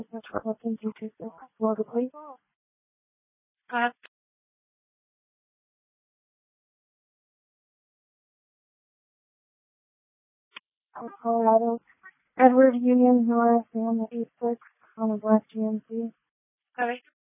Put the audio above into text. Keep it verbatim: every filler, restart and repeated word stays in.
Welcome to two six Florida, please. Uh, Colorado. Edward Union North and the eight six on the West G M C. sorry.